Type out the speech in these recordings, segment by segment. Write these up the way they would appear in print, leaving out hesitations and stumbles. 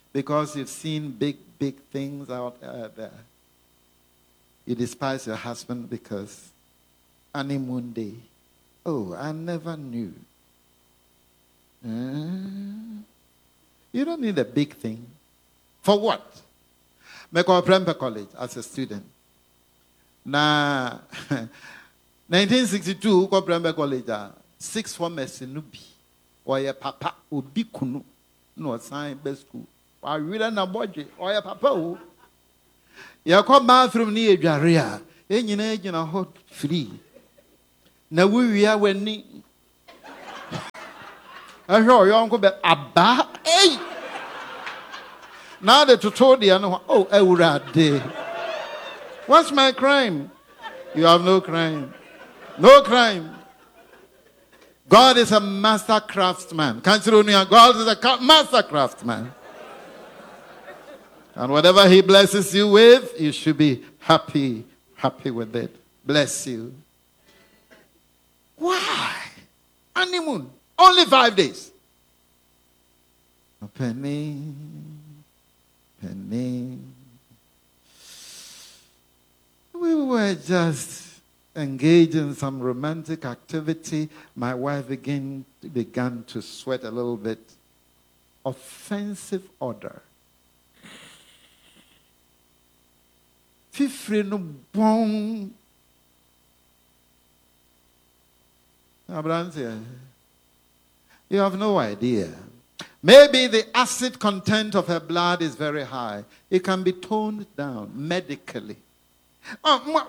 because you've seen big things out there. You despise your husband because honeymoon day. Oh, I never knew. You don't need a big thing. For what? Meko Prempeh College as a student. Na 1962, ko Prempeh College, 6 formers in Nubi. Oye papa, obi kunu. No sign best school. I really na boje. Oye papa o. Ya come bathroom ni edwarea. Enyina gyina hot free. Na wuwia wani. Ahwo yo nko be aba. Hey. Now the tutorial, oh, Ewurade. What's my crime? You have no crime. No crime. God is a master craftsman. God is a master craftsman. And whatever he blesses you with, you should be happy with it. Bless you. Why? Honeymoon. Only 5 days. A penny. We were just engaged in some romantic activity. My wife began to sweat a little bit. Offensive odor. Fifre no bon. You have no idea. Maybe the acid content of her blood is very high. It can be toned down medically. Go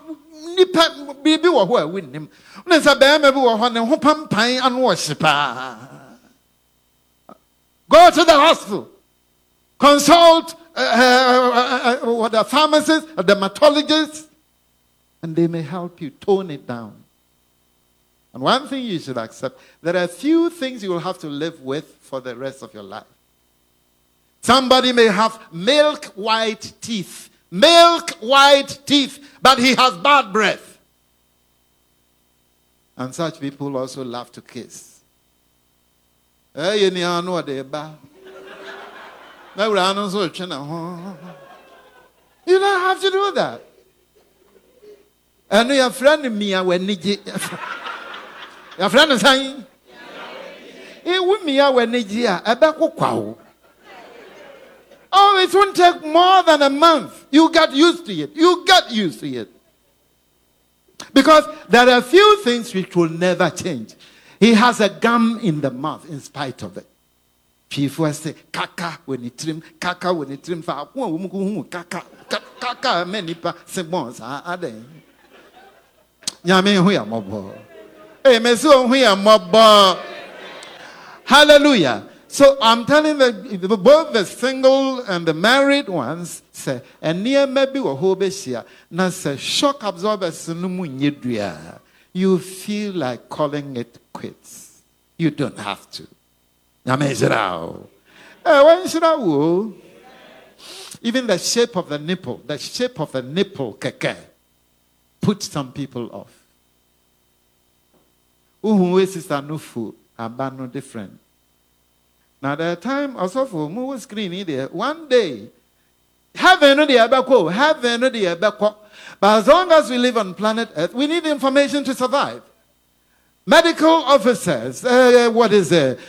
to the hospital. Consult the pharmacist, a dermatologist, and they may help you tone it down. And one thing you should accept, there are a few things you will have to live with for the rest of your life. Somebody may have milk white teeth, but he has bad breath. And such people also love to kiss. You don't have to do that. And your friend Mia when your friend is saying, oh, it won't take more than a month. You get used to it. Because there are a few things which will never change. He has a gum in the mouth in spite of it. People say, kaka when he trim, kaka. Many sebons are there. Yame huya mobo. Hallelujah. So I'm telling both the single and the married ones say, and near maybe or hobesia, na say shock absorbers you feel like calling it quits. You don't have to. Even the shape of the nipple, keke, puts some people off. Sister Nufu, abano different. Now the time also for move screen there. One day, heaven the abako. But as long as we live on planet Earth, we need information to survive. Medical officers, what is it?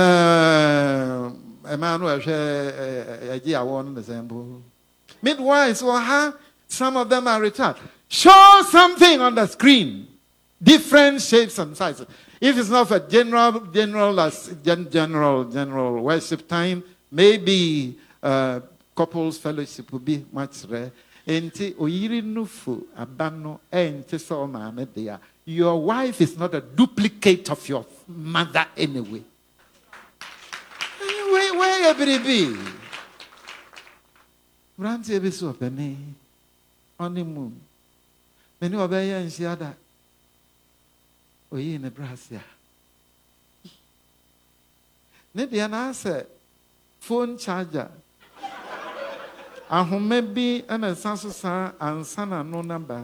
Midwives, some of them are retired. Show something on the screen. Different shapes and sizes. If it's not for general worship time, maybe couples fellowship will be much rare. Your wife is not a duplicate of your mother anyway. Where everybody be? Brandy ebisu opene honeymoon. Many obey and shiada. Oye Nebraska. Nediana said, phone charger. And who may be an assassin and son and no number.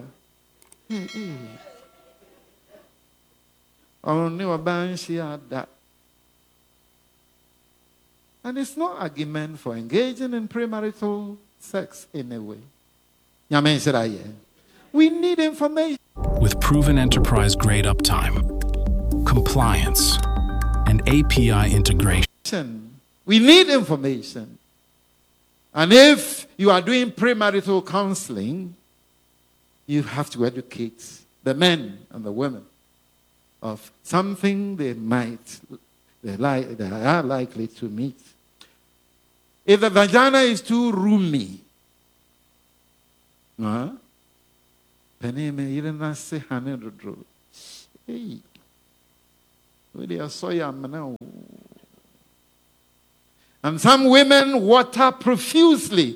Only a band she had that. And it's no argument for engaging in premarital sex anyway. Yamen said, we need information. With proven enterprise-grade uptime, compliance, and API integration. We need information. And if you are doing premarital counseling, you have to educate the men and the women of something they are likely to meet. If the vagina is too roomy, and some women water profusely.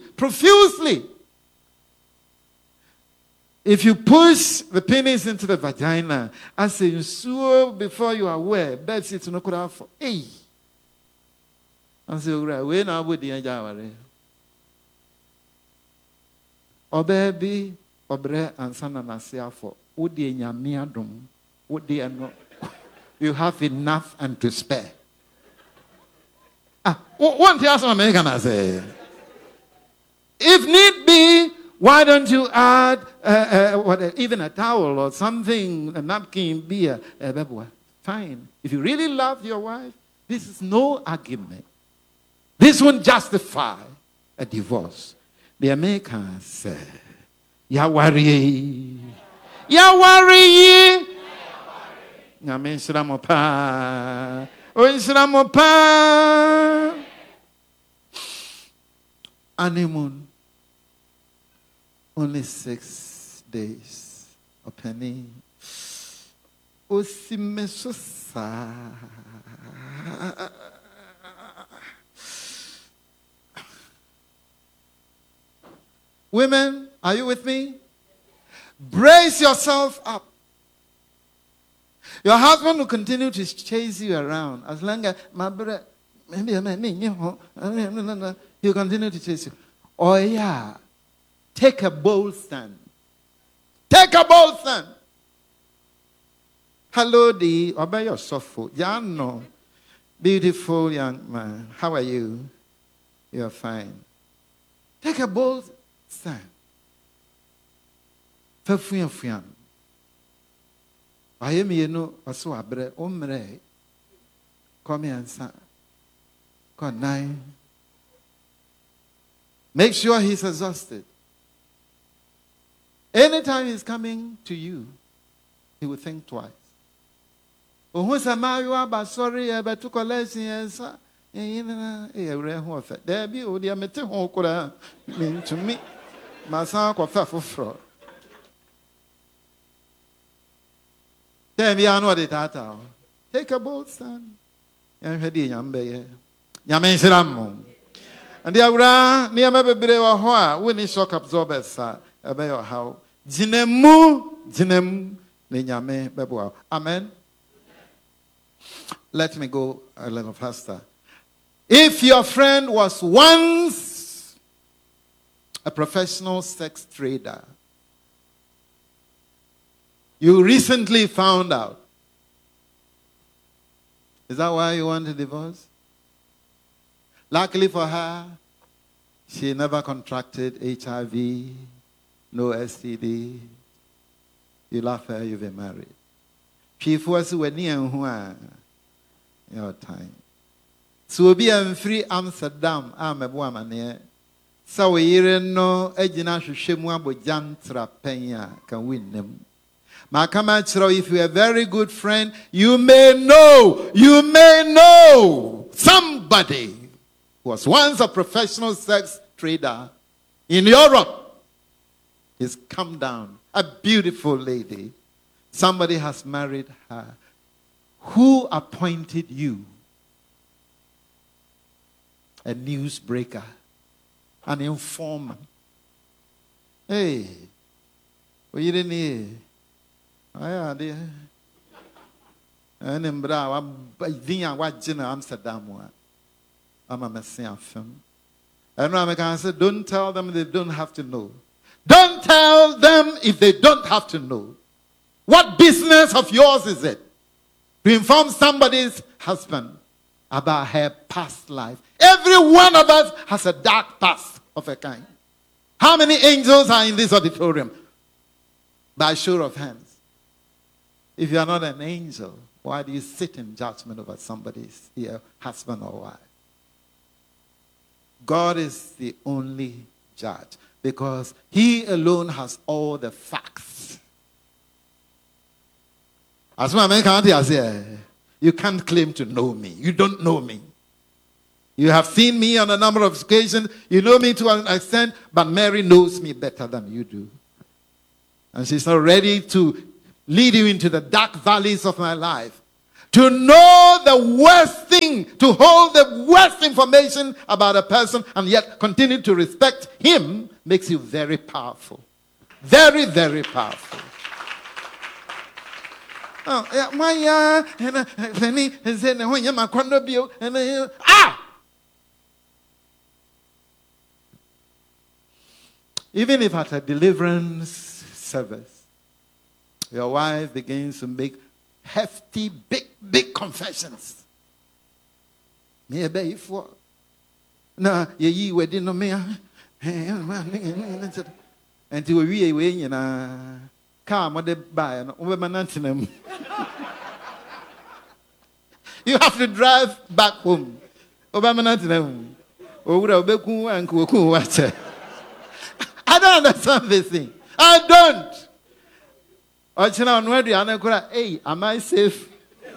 If you push the penis into the vagina, as in sure before you are aware, that's it. No could for and so we now would the Jaware. Obebi, Obre, and Sana Nasia for Udi and Yamiadum, Udi and no. You have enough and to spare. One thing I say. If need be, why don't you add even a towel or something, a napkin, beer, fine. If you really love your wife, this is no argument. This won't justify a divorce. The Americans say, "Ya worry, ya worry." Nyame nhyira pa. O nhyira pa. Honeymoon. Only 6 days. A penny. Osimesosa. Women, are you with me? Brace yourself up. Your husband will continue to chase you around as long as my brother, maybe he'll continue to chase you. Oh yeah, take a bold stand. Take a bold stand. Hello, obey your softful. Yano, beautiful young man. How are you? You're fine. Take a bold stand. Fafuyan. I am you also abre omre. Come and sa. Come nine. Make sure he's exhausted. Anytime he's coming to you, he will think twice. Oh, sorry, but to collect to me. My son for take a bold stand. And the Aura near Mabebrewa Hoa, when he shock absorbers, about how Jinemu, Ninyame, Bebua. Amen. Let me go a little faster. If your friend was once a professional sex trader, you recently found out. Is that why you want a divorce? Luckily for her, she never contracted HIV, no STD. You love her, you've been married. She was when your time. So be free Amsterdam, I'm a woman. So we no ejina shemu abojantra penya can win them. Makamachro, if you're a very good friend, you may know somebody who was once a professional sex trader in Europe. He's come down, a beautiful lady. Somebody has married her. Who appointed you? A newsbreaker, an informer. Hey, what you didn't hear? I dear. And in Bra, I'm watching Amsterdam. I'm a messiah film. And I said, don't tell them they don't have to know. Don't tell them if they don't have to know. What business of yours is it to inform somebody's husband about her past life? Every one of us has a dark past of a kind. How many angels are in this auditorium? By show of hands. If you are not an angel, why do you sit in judgment over somebody's husband or wife? God is the only judge because he alone has all the facts. As my man can't say, you can't claim to know me. You don't know me. You have seen me on a number of occasions. You know me to an extent, but Mary knows me better than you do. And she's not ready to lead you into the dark valleys of my life. To know the worst thing, to hold the worst information about a person and yet continue to respect him makes you very powerful. Very, very powerful. Even if at a deliverance service, your wife begins to make hefty, big confessions. Me be for na ye wedding no me and to we na car mo de buy no we manantinam. You have to drive back home. Obamanantinam. Owura obeku anku oku wache. I don't understand this thing. I don't. Hey, am I safe?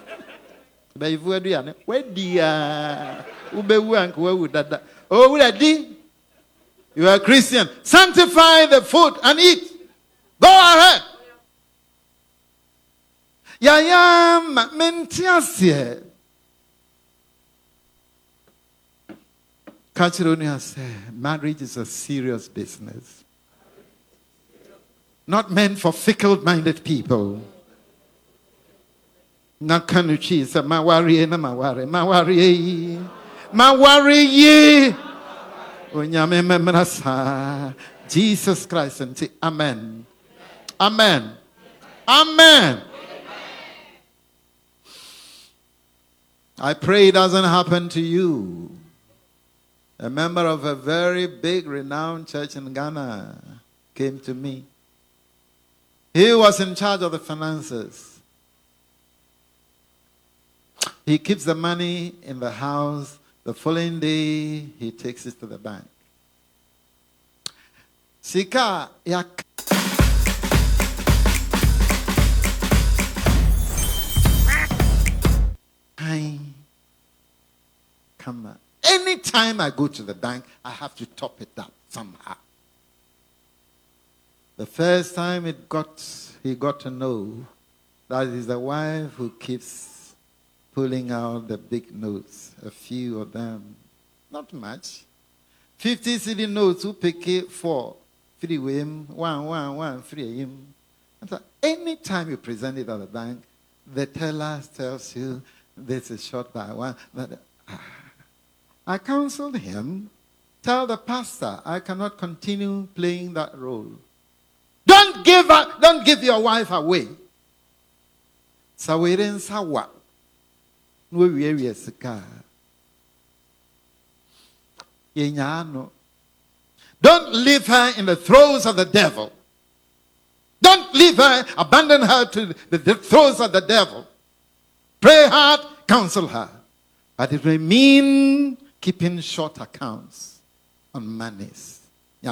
You are a Christian. Sanctify the food and eat. Go ahead. Marriage is a serious business. Not meant for fickle-minded people. Nakanuchi is a mawari na mawari. Mawari. Onyame memrasa. Jesus Christ and say amen. Amen. Amen. I pray it doesn't happen to you. A member of a very big renowned church in Ghana came to me. He was in charge of the finances. He keeps the money in the house. The following day, he takes it to the bank. Sika yak. Come on. Anytime I go to the bank, I have to top it up somehow. The first time he got to know that is the wife who keeps pulling out the big notes, a few of them, not much. 50 cedi notes who pick it for 3 him, 1, 3 him. And so anytime you present it at the bank, the teller tells you this is short by 1. I counseled him, tell the pastor I cannot continue playing that role. Don't give your wife away. Sawiren sawa. Don't leave her in the throes of the devil. Don't leave her, abandon her to the throes of the devil. Pray hard, counsel her. But it may mean keeping short accounts on monies.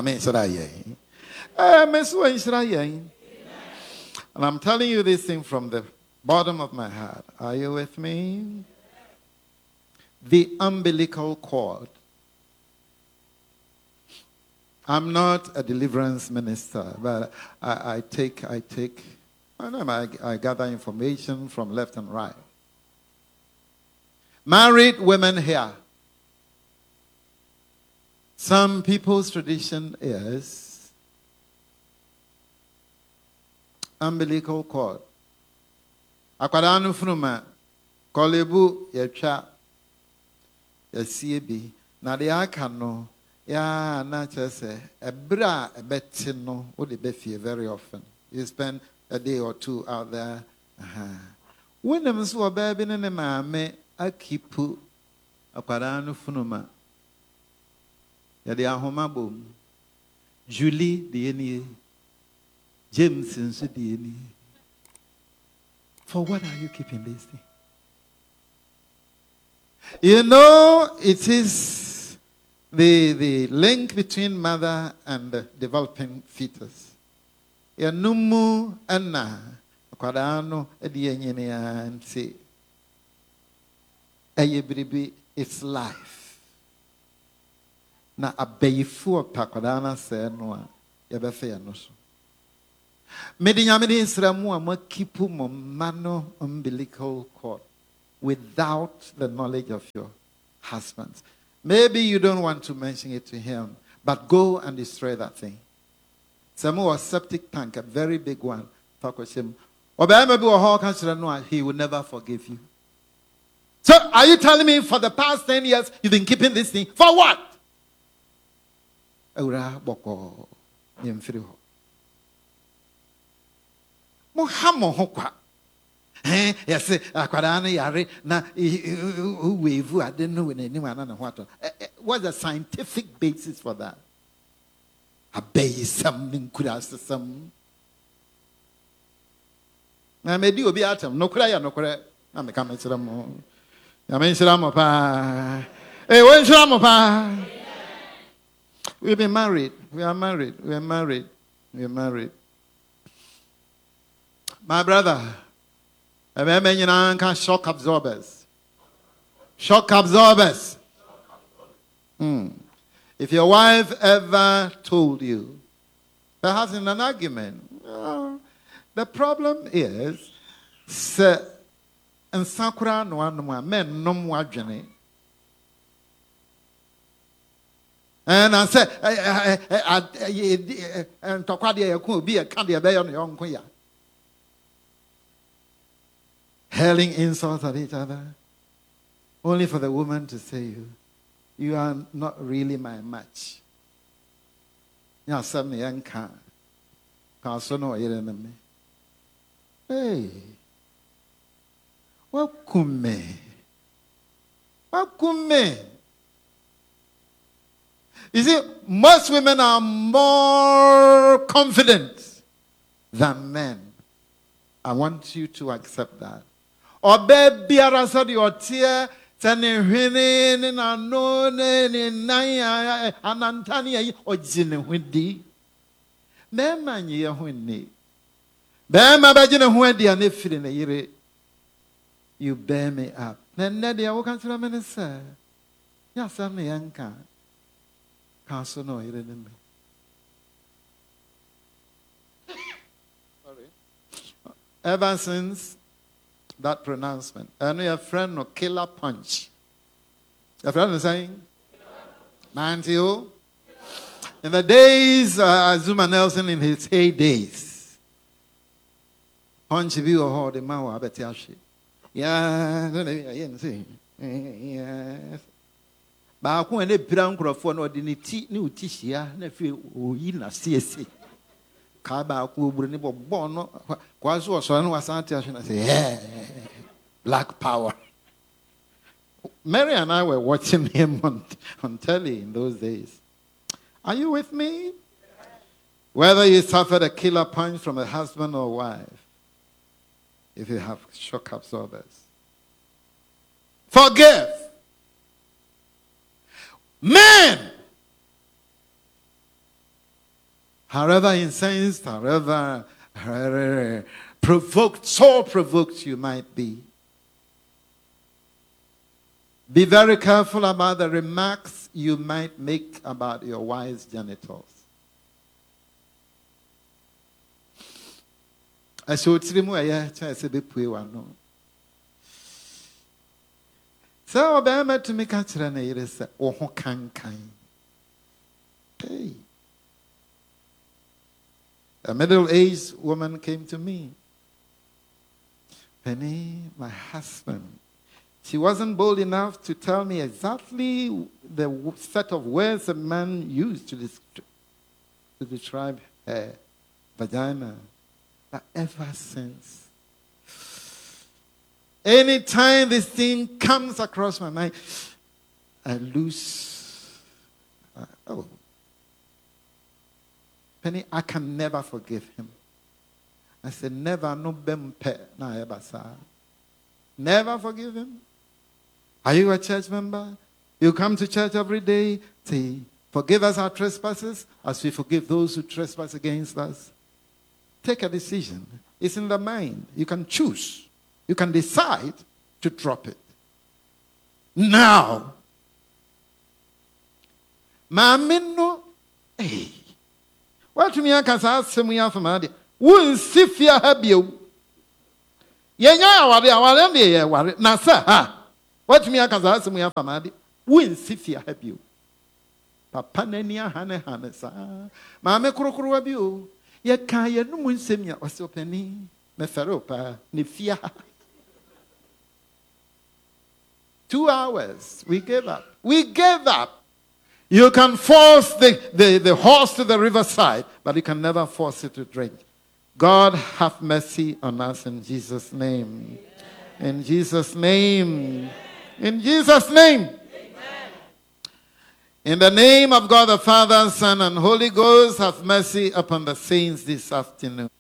And I'm telling you this thing from the bottom of my heart. Are you with me? The umbilical cord. I'm not a deliverance minister, but I gather information from left and right. Married women here. Some people's tradition is umbilical cord. Akwadanu fruma kolebu yetwa yasiebi na de aka no ya na chese ebra ebeti no wo de be fie very often. You spend a day or two out there. When them so baby ne maame akipu akwadanu fruma Yadi ahoma bom. Julie the James and Sudini. For what are you keeping this thing? You know, it is the link between mother and the developing fetus. Yanumu anna kwadano ediyenyene anti. Ayebribi, it's life. Na abeyifu opakwadana se no yebefe ya no so. Medinyamedi isramu amakipu momano umbilical cord without the knowledge of your husbands. Maybe you don't want to mention it to him, but go and destroy that thing. Samu a septic tank, a very big one. He will never forgive you. So are you telling me for the past 10 years you've been keeping this thing? For what? Yes, akwadana yare na wevu I didn't know when anyone and what. What's the scientific basis for that? A bay something could ask some. I may do be atom, no cry, no cry. I'm a coming to the moon. I mean, Shramapa. Hey, when Shramapa? We've been married. We are married. We are married. We are married. My brother, I remember shock absorbers. Shock absorbers. If your wife ever told you, perhaps in an argument, the problem is, and Sakura no one men no more journey. And I said, and Tokadia could be a candy bay on your own queer. Hurling insults at each other, only for the woman to say, you are not really my match. Yeah, suddenly, I can't. Hey, welcome me. Welcome me. You see, most women are more confident than men. I want you to accept that. Or baby, arasadi or tear, tani hini na no ne naya anantani o jine hundi. Bema nye hundi. Bema bajine hundi ane fili ne yire. You bear me up. Nene dia wakan sila mene se. Ya sami yanka. Kanso no yire ne me. Ever since that pronouncement, I know your friend no killer punch. Your friend is saying, 90. In the days, Zuma Nelson in his heydays, punch view of the man who abetiashi. Yeah, yes. But I can't let brown crofon or the new tishia, nephew, who in a CSC. Black power. Mary and I were watching him on telly in those days. Are you with me? Whether you suffered a killer punch from a husband or wife, if you have shock absorbers, forgive. Men, however incensed, however provoked, so provoked you might be very careful about the remarks you might make about your wife's genitals. I should see more. Yeah, I said be pray one no. So Obama to me catch the name is oh can. Hey. A middle-aged woman came to me. Penny, my husband. She wasn't bold enough to tell me exactly the set of words a man used to describe her vagina. But ever since, anytime this thing comes across my mind, I lose Oh. Penny, I can never forgive him. I said, never, no bempe, na ebasa. Never forgive him. Are you a church member? You come to church every day, say, forgive us our trespasses as we forgive those who trespass against us. Take a decision. It's in the mind. You can choose. You can decide to drop it. Now, Mamino, hey, what me I can say me after my won't see fear have you. Yeah, now, sir, what me I can say me after my won't see fear have you. Papa Nania Hane Hanesa, Mamma Crocro of you. Yet can you no one send me was so penny, Meferopa, Nifia. 2 hours, we gave up. We gave up. You can force the horse to the riverside, but you can never force it to drink. God have mercy on us in Jesus' name. In Jesus' name. In Jesus' name. In the name of God the Father, Son, and Holy Ghost, have mercy upon the saints this afternoon.